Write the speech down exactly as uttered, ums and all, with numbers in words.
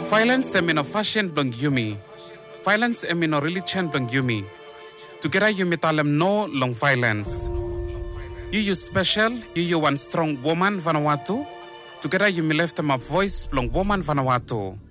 Violence em in a fashion blang yumi. Violence em in a religion blang yumi. Together you metalem no long violence. You you special, you you one strong woman Vanuatu. Together you me left them a voice blang woman Vanuatu.